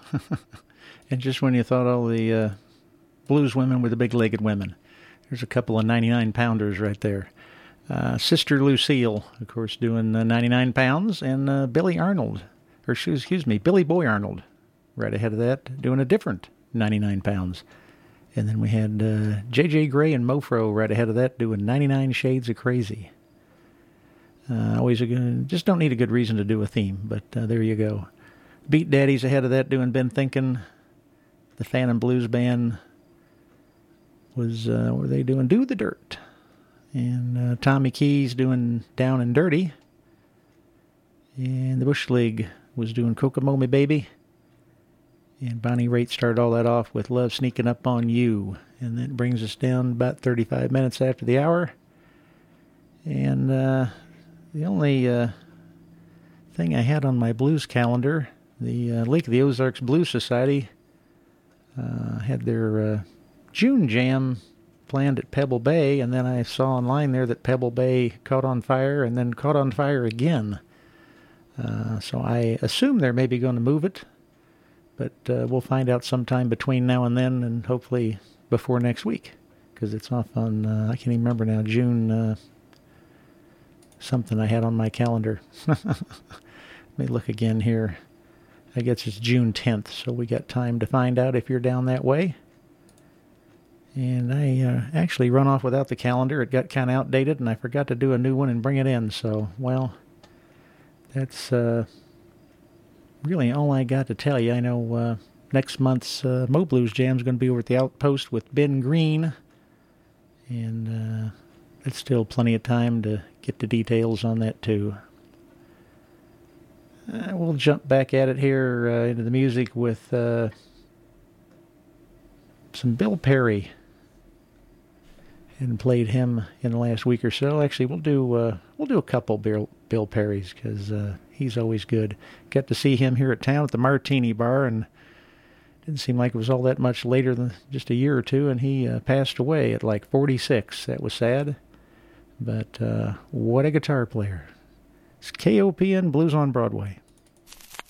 And just when you thought all the blues women were the big-legged women, there's a couple of 99-pounders right there. Sister Lucille, of course, doing 99 pounds, and Billy Arnold, or excuse me, Billy Boy Arnold, right ahead of that, doing a different 99 pounds. And then we had J.J. Grey and Mofro right ahead of that, doing 99 Shades of Crazy. Just don't need a good reason to do a theme, but there you go. Beat Daddies ahead of that, doing Been Thinking. The Phantom Blues Band was, what were they doing? Do the Dirt. And Tommy Keys doing Down and Dirty. And the Bush League was doing Kokomo Me Baby. And Bonnie Raitt started all that off with Love Sneaking Up on You. And that brings us down about 35 minutes after the hour. And the only thing I had on my blues calendar, the Lake of the Ozarks Blues Society had their June Jam planned at Pebble Bay, and then I saw online there that Pebble Bay caught on fire and then caught on fire again. So I assume they're maybe going to move it, but we'll find out sometime between now and then, and hopefully before next week, because it's off on, I can't even remember now, June something I had on my calendar. Let me look again here. I guess it's June 10th, so we got time to find out if you're down that way. And I actually run off without the calendar. It got kind of outdated, and I forgot to do a new one and bring it in. So, well, that's really all I got to tell you. I know next month's Mo Blues Jam is going to be over at the Outpost with Ben Green. And it's still plenty of time to get the details on that, too. We'll jump back at it here into the music with some Bill Perry. And played him in the last week or so. Actually, we'll do a couple Bill Perrys, because he's always good. Got to see him here at town at the Martini Bar, and didn't seem like it was all that much later than just a year or two, and he passed away at like 46. That was sad, but what a guitar player. It's KOPN Blues on Broadway.